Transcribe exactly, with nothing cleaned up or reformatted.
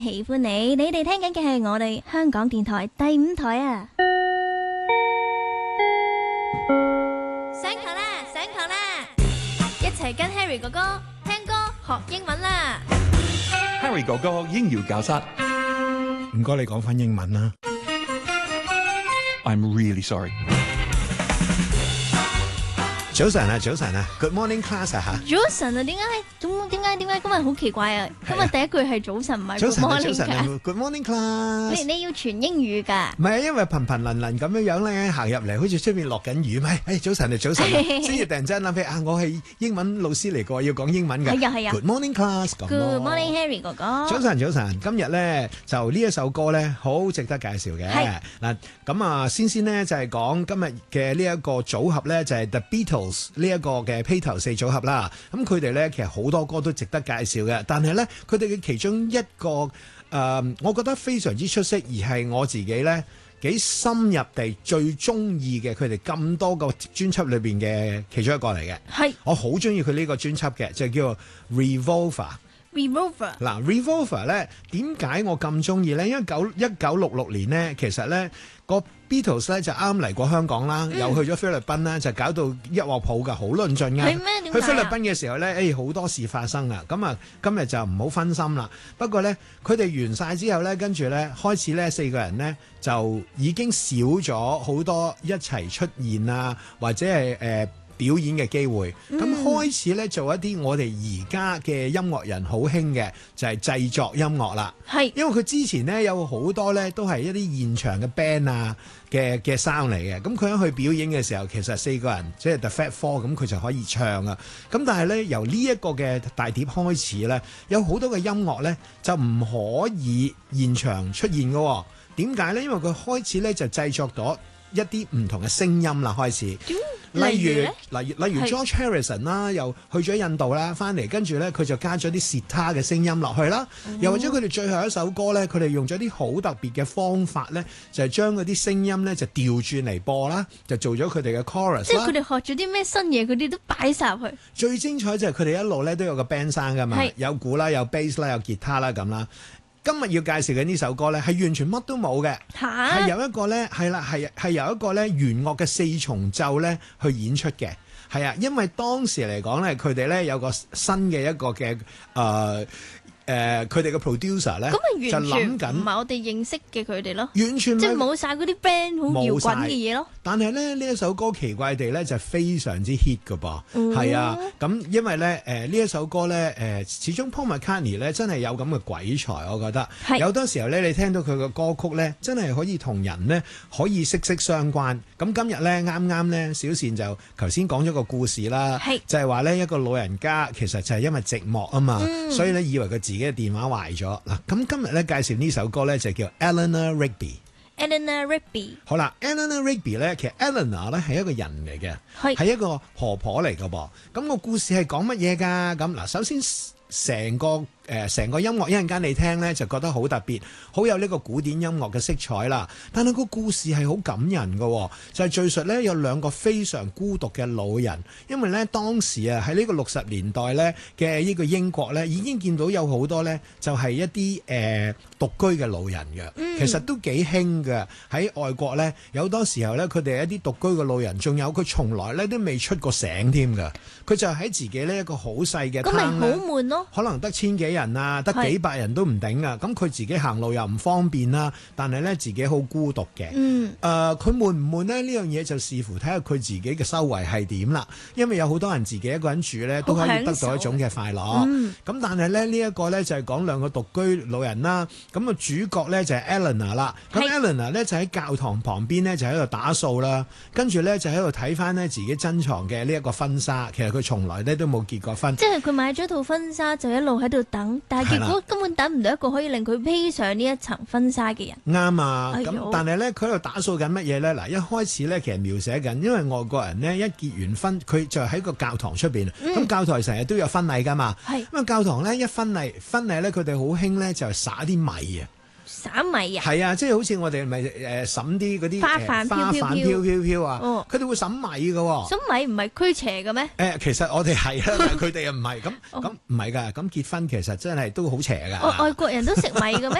喜歡你，你哋聽緊嘅係我哋香港電台第五台啊！上堂啦，上堂啦，一齊跟 Harry 哥哥聽歌學英文啦！ Harry 哥哥英語教室， 唔該你講返英文啦。 I'm really sorry。 早晨啊，早晨啊 ，Good morning class 啊吓。 早晨啊，點解？點點解？點解今日好奇怪啊？今日第一句係早晨，唔係 Good morning 早晨啊㗎。 ，Good morning class。 你你要全英語㗎？ 唔係啊，因為頻頻輪輪咁樣樣咧行入嚟，好似出面落緊雨，咪誒早晨啊，早晨啊，先至突然之間諗起啊，我係英文老師嚟個，要講英文㗎。 係啊係啊。 Good morning class 咁咯。 Good morning Harry 哥哥。 早晨早晨，今日咧就呢一首歌咧好值得介紹嘅。 係嗱咁啊，先先咧就係講今日嘅呢一個組合咧，就係 The Beatles 呢一個嘅披頭四組合啦。咁佢哋咧其實好多歌都值得介紹嘅，但係咧佢哋嘅其中一個誒、呃，我覺得非常之出色，而係我自己咧幾深入地最中意嘅，佢哋咁多個專輯裏邊嘅其中一個嚟嘅。 係我好中意佢呢個專輯嘅，就叫做 Revolver。 Revolver。 嗱 Revolver 咧點解我咁中意咧？因為九一九六六年咧，其實咧個 Beatles 咧就啱嚟過香港啦，又、嗯、去咗菲律賓啦，就搞到一鑊泡㗎，好論盡㗎。 係咩？點解啊？ 去菲律賓嘅時候咧，誒好多事發生啊！咁啊，今日就唔好分心啦。不過咧，佢哋完晒之後咧，跟住咧開始咧四個人咧就已經少咗好多一齊出現啊，或者係誒。呃表演嘅機會，咁、嗯、開始咧做一啲我哋而家嘅音樂人好興嘅，就係、是、製作音樂啦。係，因為佢之前咧有好多咧都係一啲現場嘅 band 啊嘅嘅 sound 嚟嘅，咁佢喺去表演嘅時候，其實四個人即係 The Fat Four，咁佢就可以唱啊。咁但係咧由呢一個嘅大碟開始咧，有好多嘅音樂咧就唔可以現場出現嘅。點解咧？因為佢開始咧就製作咗一啲唔同嘅聲音啦，開始。例如，例如，例如 George Harrison 啦，又去咗印度啦，翻嚟跟住咧，佢就加咗啲吉他嘅聲音落去啦。嗯、又或者佢哋最後一首歌咧，佢哋用咗啲好特別嘅方法咧，就係將嗰啲聲音咧就調轉嚟播啦，就做咗佢哋嘅 chorus。即係佢哋學咗啲咩新嘢，佢哋都擺晒入去。最精彩就係佢哋一路咧都有個 band sound噶嘛，有鼓啦，有 bass 啦，有吉他啦咁啦。今日要介紹嘅呢首歌咧，係完全乜都冇嘅，係有一個咧，係啦，係係由一個咧弦樂嘅四重奏咧去演出嘅，係啊，因為當時嚟講咧，佢哋咧有個新嘅一個嘅誒誒，佢哋嘅 producer 咧就諗緊，唔係我哋認識嘅佢哋咯，完全即係冇晒嗰啲 band 好搖滾嘅嘢咯。但係咧呢一首歌奇怪地咧就非常之 hit 㗎噃，係、嗯、啊，咁因為咧誒呢一首歌咧誒、呃，始終 Paul McCartney 咧真係有咁嘅鬼才，我覺得有多時候咧你聽到佢嘅歌曲咧，真係可以同人咧可以息息相關。咁今日咧啱啱咧小倩就頭先講咗個故事啦，就係話咧一個老人家其實就係因為寂寞啊嘛、嗯，所以咧以為佢自己嘅電話壞咗嗱。咁今日咧介紹呢首歌咧就叫 Eleanor Rigby。Eleanor Rigby 好啦 Eleanor Rigby 咧，其實 Eleanor 咧係一個人嚟嘅，係一個婆婆嚟嘅噃。咁個故事係講乜嘢㗎？咁嗱，首先成個誒成個音樂一陣間你聽咧就覺得好特別，好有呢個古典音樂嘅色彩啦。但係個故事係好感人嘅，就係敘述咧有兩個非常孤獨嘅老人，因為咧當時啊喺呢個六十年代咧嘅呢個英國咧已經見到有好多咧就係一啲誒獨居嘅老人嘅、嗯，其實都幾興嘅喺外國咧。有好多時候咧佢哋一啲獨居嘅老人，仲有佢從來咧都未出過省添㗎，佢就喺自己呢一個好細嘅攤咧，咁咪好悶咯，可能得千幾人啊，得幾百人都唔頂啊。咁佢自己行路又唔方便啦，但係咧自己好孤獨嘅。嗯，誒佢悶唔悶咧？呢樣嘢就視乎睇下佢自己嘅修為係點啦。因為有好多人自己一個人住咧，都可以得到一種嘅快樂。嗯，咁但係咧呢一個咧就係講兩個獨居老人啦。咁啊主角咧就係 Eleanor 啦。咁 Eleanor 咧就喺教堂旁邊咧就喺度打掃啦，跟住咧就喺度睇翻咧自己珍藏嘅呢一個婚紗。其實佢從來咧都冇結過婚。即係佢買咗套婚紗就一路喺度等，但係結果根本等唔到一個可以令佢披上呢一層婚紗嘅人。啱啊，咁、哎、但係咧佢喺度打掃緊乜嘢咧？嗱，一開始咧其實描寫緊，因為外國人咧一結完婚，佢就喺個教堂出邊，咁、嗯、教堂成日都有婚禮噶嘛。係咁啊，教堂咧一婚禮，婚禮咧佢哋好興咧就係灑啲米啊。 散米啊？ 係啊，即係好似我哋咪誒審啲嗰啲花瓣誒花飄飄飄瓣飄飄飄啊哦， 佢哋會審米㗎喎。 咁米唔係驅邪嘅咩？ 誒，其實我哋係啦，但係佢哋又唔係咁， 哦咁唔係㗎，咁結婚其實真係都好邪㗎。 外外國人都食米嘅咩？